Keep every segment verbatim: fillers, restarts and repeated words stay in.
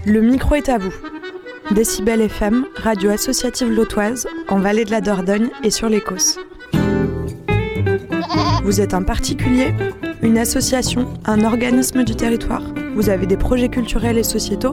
Le micro est à vous. Décibel F M, radio associative lotoise, en Vallée de la Dordogne et sur les Causses. Vous êtes un particulier, une association, un organisme du territoire. Vous avez des projets culturels et sociétaux.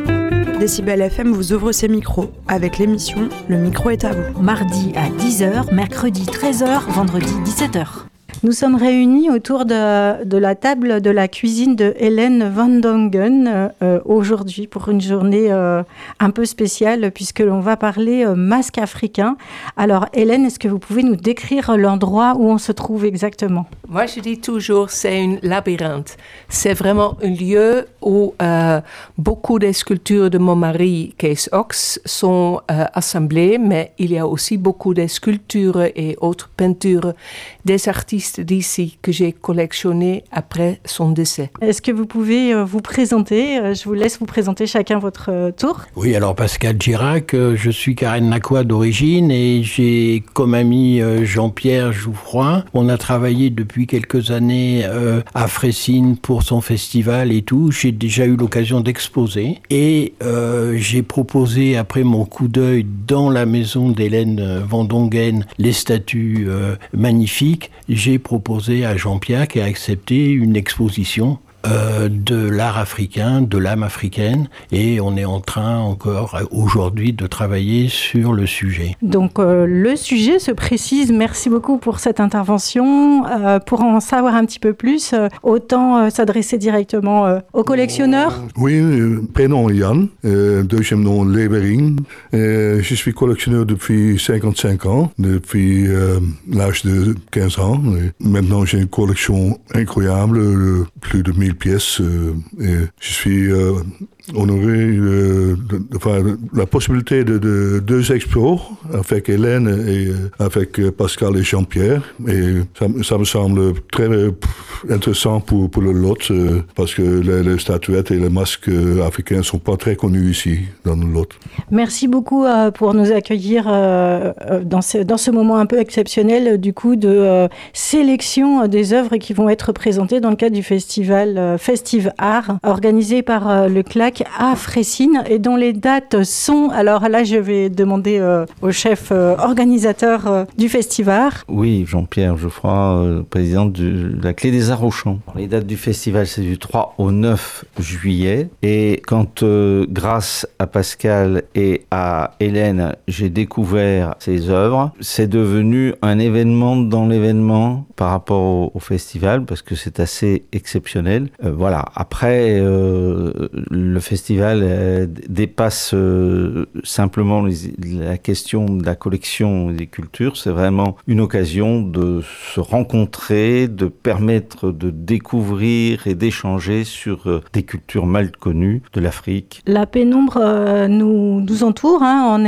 Décibel F M vous ouvre ses micros avec l'émission Le micro est à vous. Mardi à dix heures, mercredi treize heures, vendredi dix-sept heures. Nous sommes réunis autour de, de la table de la cuisine de Hélène Van Dongen euh, aujourd'hui pour une journée euh, un peu spéciale puisque l'on va parler euh, masque africain. Alors Hélène, est-ce que vous pouvez nous décrire l'endroit où on se trouve exactement ? Moi, je dis toujours, c'est un labyrinthe. C'est vraiment un lieu où euh, beaucoup des sculptures de mon mari, Kees Ox, sont euh, assemblées, mais il y a aussi beaucoup de sculptures et autres peintures des artistes d'ici que j'ai collectionnées après son décès. Est-ce que vous pouvez euh, vous présenter ? Je vous laisse vous présenter chacun votre euh, tour. Oui, alors Pascal Girac, euh, je suis Karen-Nakois d'origine et j'ai comme ami euh, Jean-Pierre Jouffroy. On a travaillé depuis quelques années euh, à Fressines pour son festival et tout. J'ai déjà eu l'occasion d'exposer et euh, j'ai proposé après mon coup d'œil dans la maison d'Hélène Van Dongen les statues euh, magnifiques. J'ai proposé à Jean-Pierre qui a accepté une exposition Euh, de l'art africain, de l'âme africaine, et on est en train encore aujourd'hui de travailler sur le sujet. Donc euh, le sujet se précise, merci beaucoup pour cette intervention. Euh, pour en savoir un petit peu plus, euh, autant euh, s'adresser directement euh, aux collectionneurs. Oui, euh, prénom Yann, euh, deuxième nom Levering. Euh, je suis collectionneur depuis cinquante-cinq ans, depuis euh, l'âge de quinze ans. Et maintenant j'ai une collection incroyable, euh, plus de mille pièces. Euh, et je suis euh, honoré euh, de, de, enfin, de, la possibilité de, de deux expos avec Hélène et euh, avec Pascal et Jean-Pierre. Et ça, ça me semble très euh, intéressant pour, pour le lot euh, parce que les, les statuettes et les masques africains ne sont pas très connus ici dans le lot. Merci beaucoup euh, pour nous accueillir euh, dans, ce, dans ce moment un peu exceptionnel du coup de euh, sélection des œuvres qui vont être présentées dans le cadre du festival euh, Festive Art organisé par euh, le C L A C à Fressines et dont les dates sont, alors là je vais demander euh, au chef euh, organisateur euh, du festival. Oui, Jean-Pierre Geoffroy, euh, président de la Clé des Arts au Champ. Les dates du festival, c'est du trois au neuf juillet et quand euh, grâce à Pascal et à Hélène, j'ai découvert ces œuvres, c'est devenu un événement dans l'événement par rapport au, au festival parce que c'est assez exceptionnel. Euh, voilà, après euh, le festival euh, dépasse euh, simplement les, la question de la collection des cultures. C'est vraiment une occasion de se rencontrer, de permettre de découvrir et d'échanger sur euh, des cultures mal connues de l'Afrique. La pénombre euh, nous, nous entoure, hein, on